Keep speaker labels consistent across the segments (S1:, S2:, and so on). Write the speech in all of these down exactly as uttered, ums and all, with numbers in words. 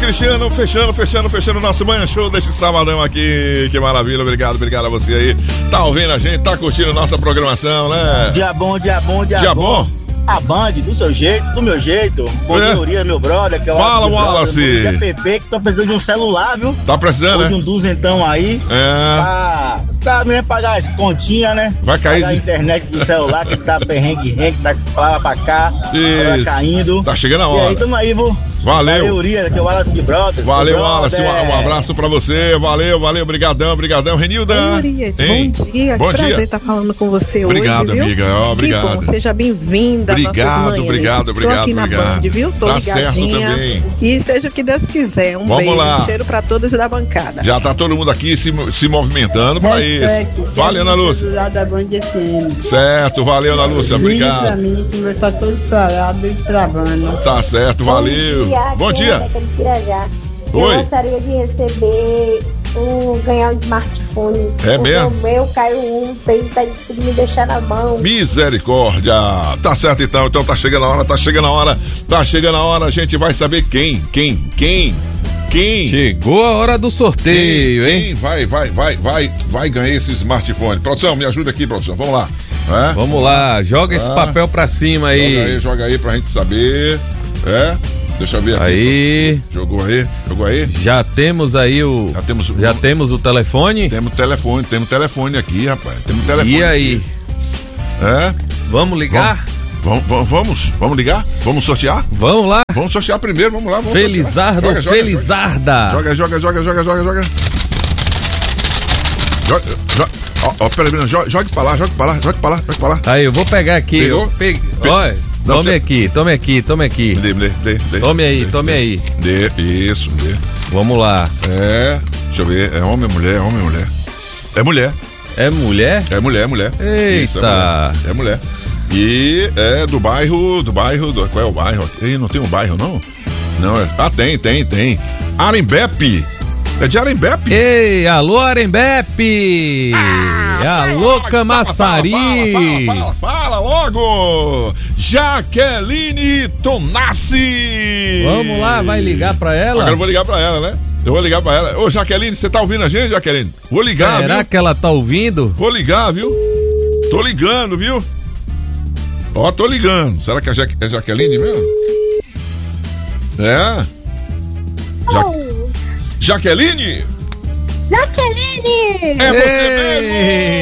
S1: Cristiano, fechando, fechando, fechando o nosso Manhã Show deste sabadão aqui. Que maravilha, obrigado, obrigado a você aí. Tá ouvindo a gente, tá curtindo nossa programação, né?
S2: Dia bom, dia bom, dia,
S1: dia bom.
S2: bom. A Band, do seu jeito, do meu jeito. Bom
S1: é.
S2: dia, meu brother. Que é o
S1: Fala, Wallace.
S2: É P P, que tô precisando de um celular, viu?
S1: Tá precisando,
S2: né?
S1: De
S2: um duzentão aí.
S1: É.
S2: Pra, sabe, né? Pagar as continhas, né?
S1: Vai cair.
S2: Pagar a internet do celular, que tá perrengue, rengue, tá lá pra cá.
S1: Isso.
S2: Tá caindo.
S1: Tá chegando a hora.
S2: E aí, tamo aí, viu?
S1: Valeu.
S2: Valeu, Urias, que é o Wallace de Brotas.
S1: Valeu, Wallace. Um, um abraço pra você. Valeu, valeu. Brigadão, brigadão. Renilda.
S3: Oi, Urias. Bom dia.
S1: Bom
S3: que
S1: dia.
S3: prazer estar falando com você
S1: obrigado,
S3: hoje,
S1: amiga. Oh, obrigado.
S3: Que bom. Seja bem-vinda.
S1: Obrigado, obrigado, obrigado.
S3: Tô aqui na
S1: obrigado.
S3: Band, viu? Tô
S1: tá
S3: ligadinha.
S1: certo também.
S3: E seja o que Deus quiser. Um
S1: Vamos
S3: beijo.
S1: lá.
S3: Um cheiro pra todos da bancada.
S1: Já tá todo mundo aqui se, se movimentando pra isso. Valeu, Ana Lúcia.
S4: Da Band F M.
S1: Certo, valeu, Ana Lúcia. Obrigado.
S4: Pra mim, que meu tá todo estourado e travando.
S1: Tá certo, valeu.
S5: Bom dia.
S1: Bom dia.
S5: Eu
S1: Oi.
S5: gostaria de receber um, ganhar um smartphone.
S1: É mesmo?
S5: O meu caiu um, tem que me deixar na mão.
S1: Misericórdia. Tá certo então, então tá chegando a hora, tá chegando a hora, tá chegando a hora, a gente vai saber quem, quem, quem, quem.
S6: Chegou a hora do sorteio,
S1: quem,
S6: hein?
S1: Quem vai, vai, vai, vai, vai ganhar esse smartphone. Produção, me ajuda aqui, produção, vamos lá. É?
S6: Vamos lá, joga ah, esse papel pra cima aí.
S1: Joga aí, joga aí pra gente saber. É? Deixa eu ver aqui.
S6: Aí.
S1: Jogou aí, jogou aí.
S6: Já temos aí o.
S1: Já temos,
S6: já temos o telefone?
S1: Temos telefone, temos telefone aqui, rapaz. Temos telefone.
S6: E aí?
S1: Aqui. É?
S6: Vamos ligar?
S1: Vamos, vamos, vamos, vamos ligar? Vamos sortear?
S6: Vamos lá.
S1: Vamos sortear primeiro, vamos lá. Vamos
S6: Felizardo ou Felizarda?
S1: Joga, joga, joga, joga, joga, joga. Joga, joga. Ó, ó, peraí, joga, joga pra lá, joga pra lá, joga pra lá, joga pra lá.
S6: Aí, eu vou pegar aqui.
S1: Pegou?
S6: Eu peguei.
S1: Pe...
S6: Olha,
S1: Não,
S6: tome
S1: você...
S6: aqui, tome aqui, tome aqui.
S1: Dê, dê, dê, dê,
S6: tome aí,
S1: dê,
S6: tome
S1: dê,
S6: aí.
S1: Dê, isso, dê.
S6: Vamos lá.
S1: É, deixa eu ver, é homem ou mulher, é homem ou mulher? É mulher.
S6: É mulher?
S1: É mulher, mulher.
S6: Eita.
S1: Isso, é mulher. É mulher. E é do bairro, do bairro, do, qual é o bairro? Ei, não tem um bairro, não? Não, é, ah, tem, tem, tem. Arembepe. É de Arembepe.
S6: Ei, alô Arembepe. Ah, alô Camaçari.
S1: Fala, fala, fala, fala, fala logo. Jaqueline Tonassi.
S6: Vamos lá, vai ligar pra ela?
S1: Agora eu vou ligar pra ela, né? Eu vou ligar pra ela. Ô, Jaqueline, você tá ouvindo a gente, Jaqueline? Vou ligar,
S6: Será
S1: viu?
S6: que ela tá ouvindo?
S1: Vou ligar, viu? Tô ligando, viu? Ó, tô ligando. Será que é, ja é Jaqueline mesmo? É? Ja
S5: Oh.
S1: Jaqueline?
S5: Jaqueline!
S1: É você mesmo!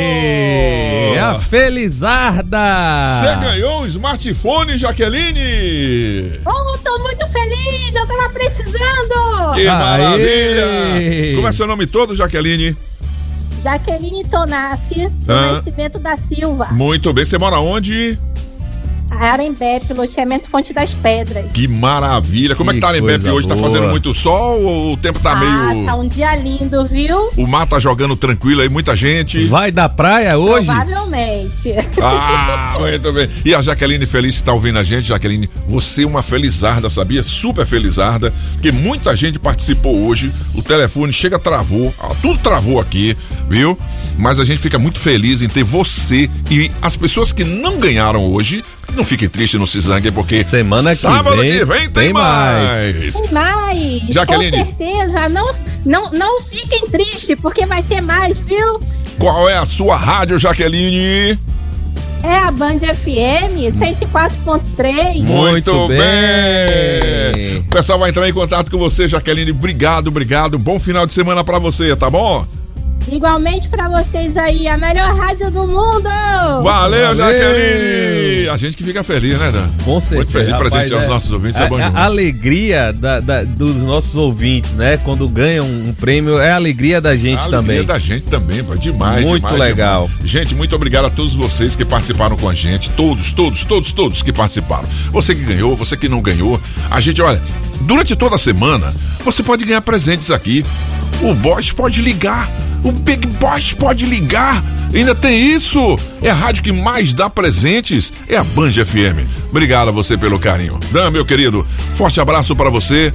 S6: É a Felizarda!
S1: Você ganhou um smartphone, Jaqueline!
S5: Oh, tô muito feliz! Eu tava precisando!
S1: Que
S6: Aê.
S1: maravilha! Como é seu nome todo, Jaqueline?
S5: Jaqueline Tonassi, do
S1: Ah.
S5: Nascimento da Silva.
S1: Muito bem, você mora onde?
S5: Arembepe, loteamento Fonte das Pedras.
S1: Que maravilha! Como
S6: Que
S1: é que tá Arembepe
S6: coisa
S1: hoje? Tá
S6: boa.
S1: fazendo muito sol ou o tempo tá
S5: ah,
S1: meio...
S5: tá um dia lindo, viu?
S1: O mar tá jogando tranquilo aí, muita gente.
S6: Vai da praia hoje?
S5: Provavelmente.
S1: Ah, muito bem. E a Jaqueline Feliz tá ouvindo a gente, Jaqueline, você é uma felizarda, sabia? Super felizarda, porque muita gente participou hoje, o telefone chega, travou, ah, tudo travou aqui, viu? Mas a gente fica muito feliz em ter você e as pessoas que não ganharam hoje, não fiquem tristes, não se zanguem, porque
S6: Semana que
S1: sábado
S6: vem,
S1: que vem tem,
S6: tem
S1: mais.
S6: mais.
S5: Tem mais.
S1: Jaqueline.
S5: Com certeza. Não, não, não fiquem tristes, porque vai ter mais, viu?
S1: Qual é a sua rádio, Jaqueline?
S5: É a Band F M cento e quatro ponto três.
S1: Muito bem.
S6: bem.
S1: O pessoal vai entrar em contato com você, Jaqueline. Obrigado, obrigado. Bom final de semana pra você, tá bom?
S5: Igualmente pra vocês aí, a melhor rádio do mundo!
S1: Valeu,
S6: Valeu.
S1: Jaqueline! A gente que fica feliz, né, Dan?
S6: Com certeza.
S1: Muito feliz,
S6: Rapaz,
S1: presentear
S6: é,
S1: os nossos ouvintes,
S6: a,
S1: é bom demais.
S6: a alegria da, da, dos nossos ouvintes, né? Quando ganham um prêmio, é a alegria da gente
S1: a
S6: também.
S1: alegria da gente também, vai demais,
S6: Muito
S1: demais,
S6: legal.
S1: demais. Gente, muito obrigado a todos vocês que participaram com a gente, todos, todos, todos, todos que participaram. Você que ganhou, você que não ganhou, a gente, olha, durante toda a semana, você pode ganhar presentes aqui. O Boss pode ligar, o Big Boss pode ligar, ainda tem isso. É a rádio que mais dá presentes, é a Band F M. Obrigado a você pelo carinho. Dan, meu querido, forte abraço pra você.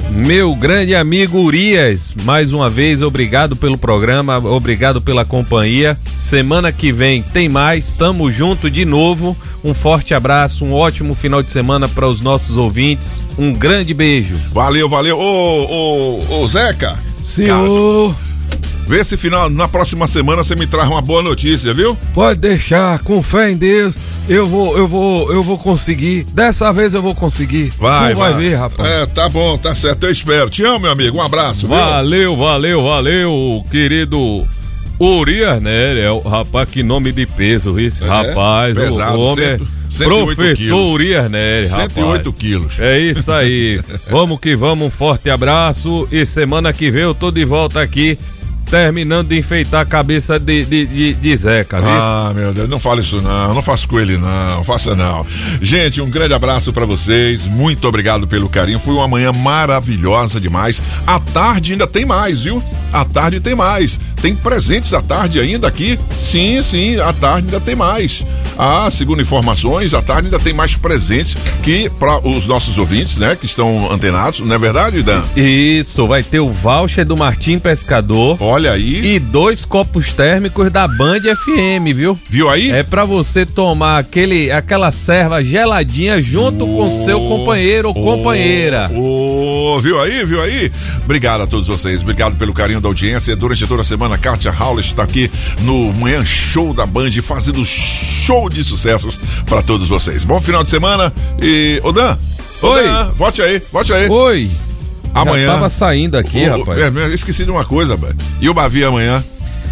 S6: Meu grande amigo Urias, mais uma vez, obrigado pelo programa, obrigado pela companhia. Semana que vem tem mais, tamo junto de novo. Um forte abraço, um ótimo final de semana para os nossos ouvintes. Um grande beijo.
S1: Valeu, valeu. Ô, ô, ô, Zeca.
S6: Senhor.
S1: Cara, vê se final, na próxima semana você me traz uma boa notícia, viu?
S6: Pode deixar, com fé em Deus, eu vou, eu vou, eu vou conseguir. Dessa vez eu vou conseguir.
S1: Vai,
S6: tu vai
S1: vai
S6: ver, rapaz.
S1: É, tá bom, tá certo, eu espero. Te amo, meu amigo, um abraço, viu?
S6: Valeu, valeu, valeu, querido Urias Nery, é o rapaz, que nome de peso, esse
S1: É,
S6: rapaz,
S1: pesado,
S6: o homem
S1: cento,
S6: é
S1: cento e oito
S6: professor
S1: quilos.
S6: Urias Nery, rapaz.
S1: cento e oito quilos.
S6: É isso aí, vamos que vamos, um forte abraço e semana que vem eu tô de volta aqui, terminando de enfeitar a cabeça de, de, de, de Zeca, viu?
S1: Ah, meu Deus, não fale isso não, não faça com ele não, faça não. Gente, um grande abraço pra vocês, muito obrigado pelo carinho, foi uma manhã maravilhosa demais. À tarde ainda tem mais, viu? À tarde tem mais, tem presentes à tarde ainda aqui, sim, sim, à tarde ainda tem mais. Ah, segundo informações, à tarde ainda tem mais presentes que para os nossos ouvintes, né, que estão antenados, não é verdade, Dan?
S6: Isso, vai ter o voucher do Martim Pescador.
S1: Olha aí.
S6: E dois copos térmicos da Band F M, viu?
S1: Viu aí?
S6: É pra você tomar aquele, aquela serva geladinha junto
S1: oh,
S6: com seu companheiro ou
S1: oh,
S6: companheira.
S1: Oh, viu aí, viu aí? Obrigado a todos vocês, obrigado pelo carinho da audiência. Durante toda a semana, Kátia Howlett está aqui no Manhã Show da Band, fazendo show de sucessos para todos vocês. Bom final de semana e... Ô Dan, ô
S6: Oi.
S1: Dan, volte aí, volte aí.
S6: Oi.
S1: Amanhã.
S6: Já tava saindo aqui,
S1: o,
S6: rapaz.
S1: É, esqueci de uma coisa, velho. E o Bavi amanhã?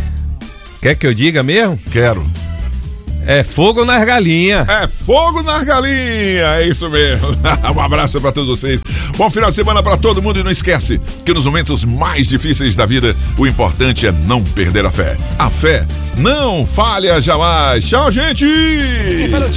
S6: Quer que eu diga mesmo?
S1: Quero.
S6: É fogo nas galinhas.
S1: É fogo nas galinhas, é isso mesmo. Um abraço pra todos vocês. Bom final de semana pra todo mundo e não esquece que nos momentos mais difíceis da vida, o importante é não perder a fé. A fé não falha jamais. Tchau, gente!